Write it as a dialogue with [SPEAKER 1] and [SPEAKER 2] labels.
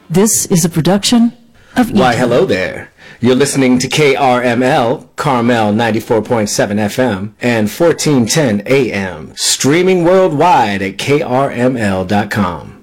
[SPEAKER 1] This is a production of
[SPEAKER 2] Why, hello there. You're listening to KRML, Carmel 94.7 FM and 1410 AM, streaming worldwide at krml.com.